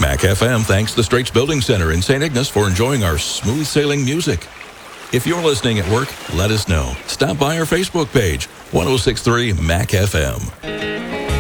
Mac FM thanks the Straits Building Center in St. Ignace for enjoying our smooth sailing music. If you're listening at work, let us know. Stop by our Facebook page, 1063 Mac FM.